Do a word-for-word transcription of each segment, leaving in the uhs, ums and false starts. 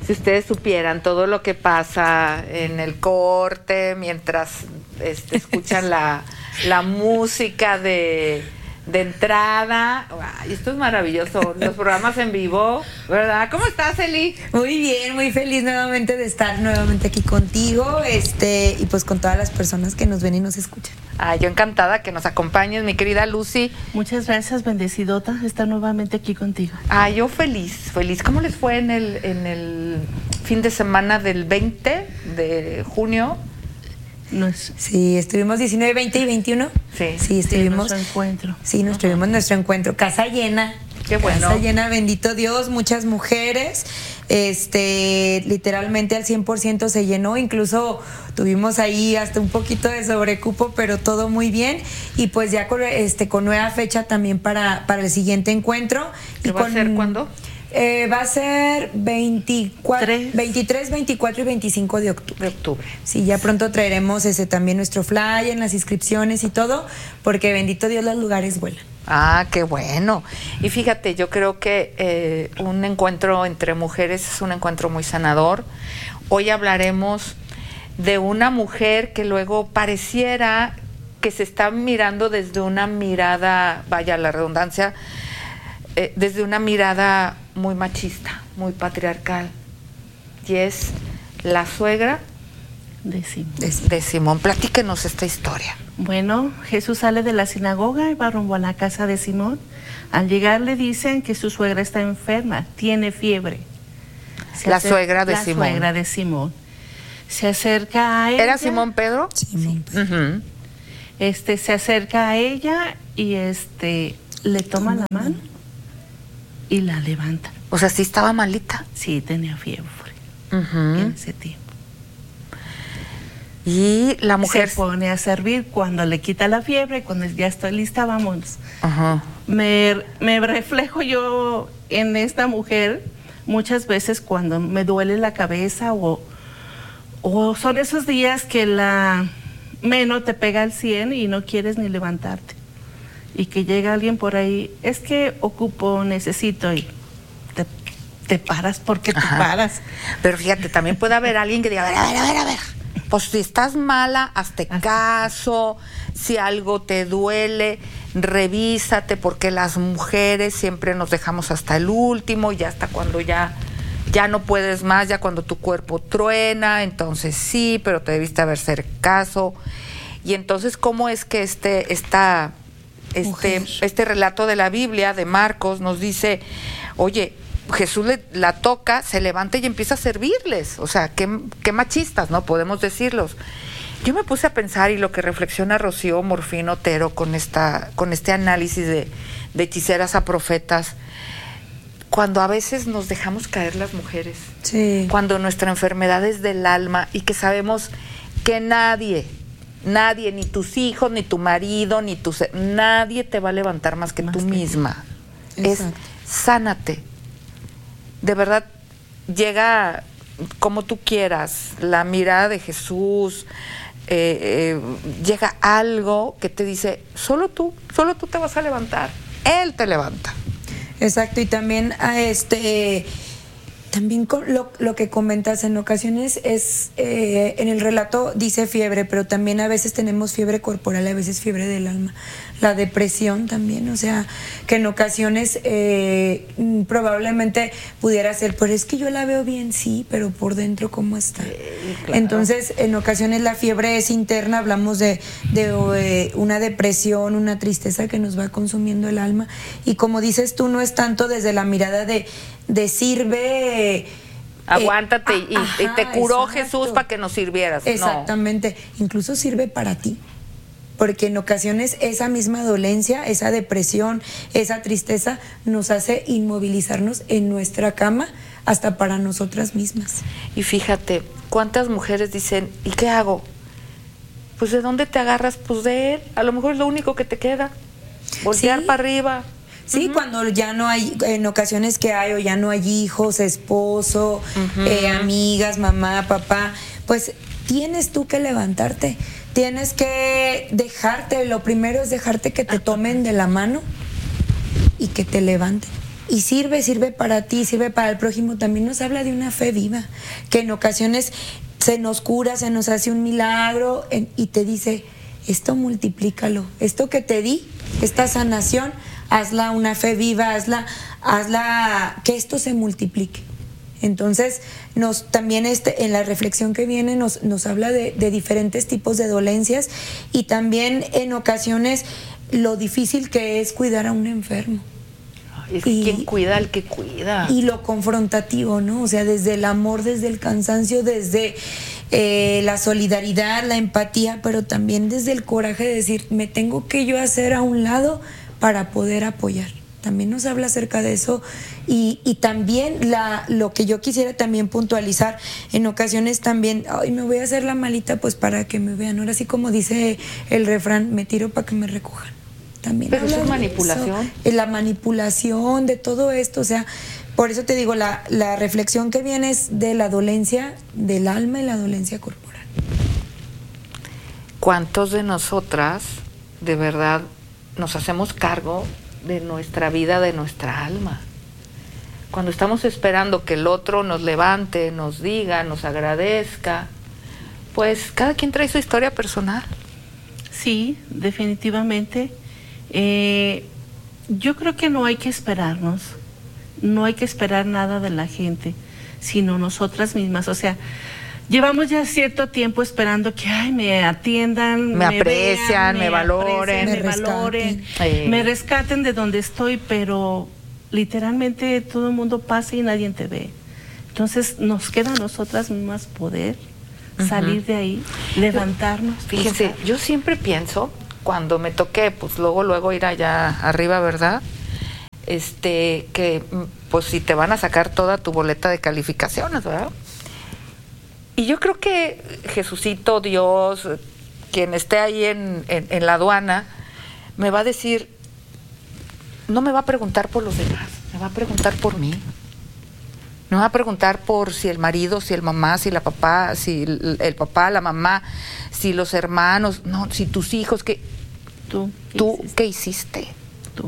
Si ustedes supieran todo lo que pasa en el corte, mientras este, escuchan la, la música de, de entrada. Ay, esto es maravilloso. Los programas en vivo, ¿verdad? ¿Cómo estás, Eli? Muy bien, muy feliz nuevamente de estar nuevamente aquí contigo, este, y pues con todas las personas que nos ven y nos escuchan. Ay, yo encantada que nos acompañes, mi querida Lucy. Muchas gracias, bendecidota, estar nuevamente aquí contigo. Ay, yo feliz, feliz. ¿Cómo les fue en el, en el fin de semana del veinte de junio? No es... Sí, estuvimos diecinueve, veinte y veintiuno. Sí. Sí, estuvimos. Sí, nuestro encuentro. Sí, nos tuvimos nuestro encuentro. Casa llena. Qué bueno. Casa llena, bendito Dios, muchas mujeres. Este, literalmente al cien por ciento se llenó, incluso tuvimos ahí hasta un poquito de sobrecupo, pero todo muy bien. Y pues ya con, este, con nueva fecha también para, para el siguiente encuentro. ¿Qué y va con, a ser cuándo? Eh, va a ser veinticuatro, Tres. veintitrés, veinticuatro y veinticinco de octubre. De octubre. Sí, ya pronto traeremos ese también nuestro flyer, las inscripciones y todo, porque bendito Dios los lugares vuelan. Ah, qué bueno. Y fíjate, yo creo que eh, un encuentro entre mujeres es un encuentro muy sanador. Hoy hablaremos de una mujer que luego pareciera que se está mirando desde una mirada, vaya la redundancia, eh, desde una mirada muy machista, muy patriarcal. Y es la suegra De Simón. de, de Simón. Platíquenos esta historia. Bueno, Jesús sale de la sinagoga y va rumbo a la casa de Simón. Al llegar le dicen que su suegra está enferma, tiene fiebre. Se La acer- suegra de la Simón. La suegra de Simón. Se acerca a ella. ¿Era Simón Pedro? Simón. Ujú. Este, se acerca a ella y este le toma la mano y la levanta. O sea, sí estaba malita. Sí, tenía fiebre Ujú. en ese tiempo. Y la mujer... Se pone a servir cuando le quita la fiebre, cuando ya estoy lista, vámonos. Ajá. Me, me reflejo yo en esta mujer muchas veces cuando me duele la cabeza o, o son esos días que la meno te pega al cien y no quieres ni levantarte. Y que llega alguien por ahí, es que ocupo, necesito y te, te paras porque te Ajá. paras. Pero fíjate, también puede haber alguien que diga, a ver, a ver, a ver, a ver. Pues si estás mala, hazte Así. caso. Si algo te duele, revísate, porque las mujeres siempre nos dejamos hasta el último, y hasta cuando ya, ya no puedes más, ya cuando tu cuerpo truena, entonces sí, pero te debiste hacer caso. Y entonces, ¿cómo es que este, esta, este, Mujer. este relato de la Biblia, de Marcos, nos dice, oye, Jesús le, la toca, se levanta y empieza a servirles? O sea, qué, qué machistas, ¿no? Podemos decirlos. Yo me puse a pensar, y lo que reflexiona Rocío Morfín Otero con esta, con este análisis de, de hechiceras a profetas, cuando a veces nos dejamos caer las mujeres, Sí. cuando nuestra enfermedad es del alma y que sabemos que nadie, nadie, ni tus hijos, ni tu marido, ni tu se- nadie te va a levantar más que Más tú que tú. misma. Es Exacto. sánate. De verdad, llega como tú quieras, la mirada de Jesús, eh, eh, llega algo que te dice, solo tú, solo tú te vas a levantar. Él te levanta. Exacto, y también a este también con lo, lo que comentas en ocasiones es eh, en el relato dice fiebre, pero también a veces tenemos fiebre corporal, a veces fiebre del alma, la depresión también, o sea, que en ocasiones eh, mm, probablemente pudiera ser, pero es que yo la veo bien, sí, pero por dentro cómo está. claro. Entonces, en ocasiones la fiebre es interna, hablamos de, de eh, una depresión, una tristeza que nos va consumiendo el alma, y como dices tú, no es tanto desde la mirada de, de sirve. Eh, Aguántate y, ajá, y te curó exacto. Jesús para que nos sirvieras. Exactamente, incluso sirve para ti, porque en ocasiones esa misma dolencia, esa depresión, esa tristeza nos hace inmovilizarnos en nuestra cama hasta para nosotras mismas. No. Y fíjate, ¿cuántas mujeres dicen, ¿y qué hago? Pues ¿de dónde te agarras? Pues de él. A lo mejor es lo único que te queda. Voltear Sí. para arriba. Sí, Ujú. cuando ya no hay, en ocasiones que hay o ya no hay hijos, esposo, Ujú. eh, amigas, mamá, papá, pues tienes tú que levantarte, tienes que dejarte, lo primero es dejarte que te tomen de la mano y que te levanten. y sirve, sirve para ti, sirve para el prójimo. También nos habla de una fe viva, que en ocasiones se nos cura, se nos hace un milagro en, y te dice, esto multiplícalo, esto que te di, esta sanación, hazla una fe viva, hazla, hazla que esto se multiplique. Entonces, nos también este, en la reflexión que viene nos, nos habla de, de diferentes tipos de dolencias y también en ocasiones lo difícil que es cuidar a un enfermo. Es que y, quien cuida al que cuida. Y lo confrontativo, ¿no? O sea, desde el amor, desde el cansancio, desde eh, la solidaridad, la empatía, pero también desde el coraje de decir, me tengo que yo hacer a un lado para poder apoyar. También nos habla acerca de eso y, y también la, lo que yo quisiera también puntualizar, en ocasiones también, ay, me voy a hacer la malita pues para que me vean. Ahora sí, como dice el refrán, me tiro para que me recojan. También pero es manipulación. Eso, la manipulación de todo esto, o sea, por eso te digo, la, la reflexión que viene es de la dolencia del alma y la dolencia corporal. ¿Cuántos de nosotras de verdad nos hacemos cargo de nuestra vida, de nuestra alma? Cuando estamos esperando que el otro nos levante, nos diga, nos agradezca, pues cada quien trae su historia personal. Sí, definitivamente. Eh, yo creo que no hay que esperarnos, no hay que esperar nada de la gente, sino nosotras mismas. O sea, llevamos ya cierto tiempo esperando que ay, me atiendan, me, me aprecian, vean, me, me valoren, me, me valoren, sí. me rescaten de donde estoy, pero literalmente todo el mundo pasa y nadie te ve. Entonces nos queda a nosotras mismas poder uh-huh. salir de ahí, levantarnos. Fíjense, buscar. Yo siempre pienso, cuando me toqué, pues luego, luego ir allá arriba, ¿verdad? Este, que pues si te van a sacar toda tu boleta de calificaciones, ¿verdad? Y yo creo que Jesucito, Dios, quien esté ahí en, en, en la aduana, me va a decir, no me va a preguntar por los demás, me va a preguntar por mí. Me va a preguntar por si el marido, si el mamá, si la papá, si el, el papá, la mamá, si los hermanos, no, si tus hijos, que tú, ¿qué tú hiciste? ¿Qué hiciste? Tú.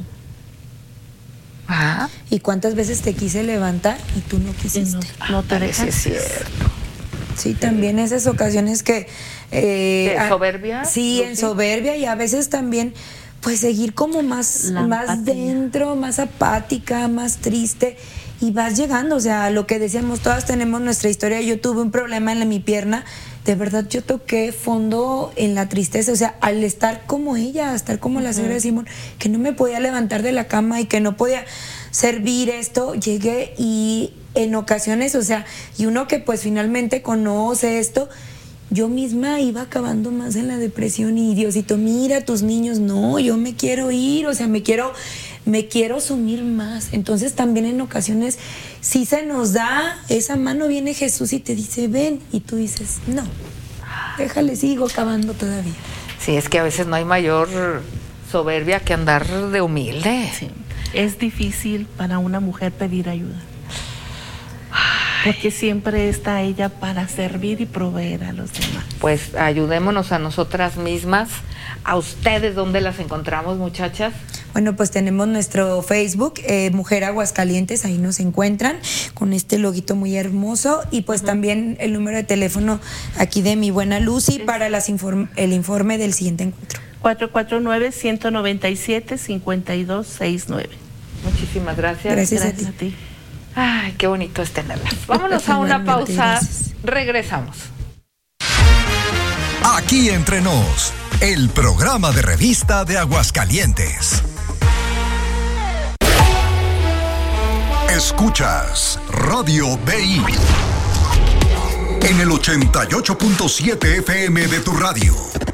Ah. ¿Y cuántas veces te quise levantar y tú no quisiste? No, no te dejas. Es cierto. Sí, también esas ocasiones que... Eh, ¿De soberbia? Sí, en soberbia y a veces también pues seguir como más, más dentro, más apática, más triste y vas llegando, o sea, lo que decíamos, todas tenemos nuestra historia. Yo tuve un problema en la, mi pierna, de verdad yo toqué fondo en la tristeza, o sea, al estar como ella, estar como uh-huh. la señora de Simón, que no me podía levantar de la cama y que no podía servir esto, llegué y en ocasiones, o sea, y uno que pues finalmente conoce esto, yo misma iba acabando más en la depresión y Diosito, mira tus niños, no, yo me quiero ir, o sea, me quiero, me quiero sumir más. Entonces también en ocasiones sí se nos da esa mano, viene Jesús y te dice, ven, y tú dices, no, déjale, sigo acabando todavía. Sí, es que a veces no hay mayor soberbia que andar de humilde. Sí. Es difícil para una mujer pedir ayuda. Porque siempre está ella para servir y proveer a los demás. Pues ayudémonos a nosotras mismas. ¿A ustedes dónde las encontramos, muchachas? Bueno, pues tenemos nuestro Facebook, eh, Mujer Aguascalientes, ahí nos encuentran con este loguito muy hermoso y pues uh-huh. también el número de teléfono aquí de mi buena Lucy sí. para las inform- el informe del siguiente encuentro. cuatro cuatro nueve, uno nueve siete, cinco dos seis nueve. Muchísimas gracias. Gracias, gracias a ti. a ti. Ay, qué bonito es tenerlas. Vámonos a una pausa. Gracias. Regresamos. Aquí entre nos, el programa de revista de Aguascalientes. Escuchas Radio B I en el ochenta y ocho punto siete F M de tu radio.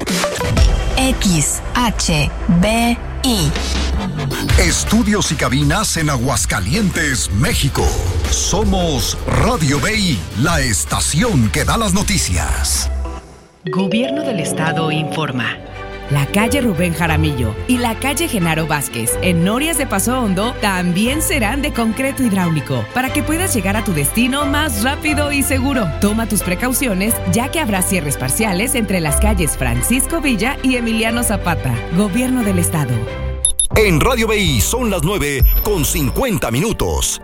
X H B I. Estudios y cabinas en Aguascalientes, México. Somos Radio B I, la estación que da las noticias. Gobierno del Estado informa. La calle Rubén Jaramillo y la calle Genaro Vázquez en Norias de Paso Hondo también serán de concreto hidráulico para que puedas llegar a tu destino más rápido y seguro. Toma tus precauciones ya que habrá cierres parciales entre las calles Francisco Villa y Emiliano Zapata. Gobierno del Estado. En Radio B I son las nueve con cincuenta minutos.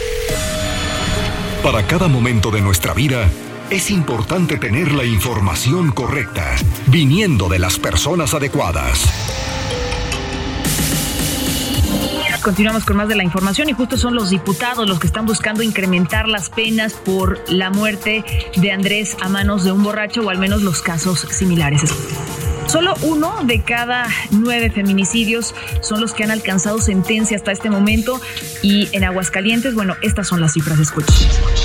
Para cada momento de nuestra vida, es importante tener la información correcta, viniendo de las personas adecuadas. Continuamos con más de la información y justo son los diputados los que están buscando incrementar las penas por la muerte de Andrés a manos de un borracho, o al menos los casos similares. Solo uno de cada nueve feminicidios son los que han alcanzado sentencia hasta este momento, y en Aguascalientes, bueno, estas son las cifras. Escuchen.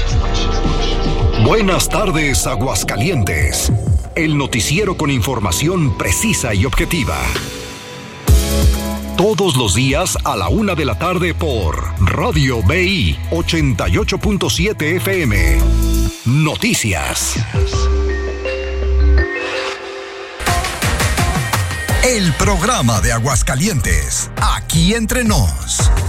Buenas tardes, Aguascalientes. El noticiero con información precisa y objetiva. Todos los días a la una de la tarde por Radio B I ochenta y ocho punto siete F M. Noticias. El programa de Aguascalientes, aquí entre nos.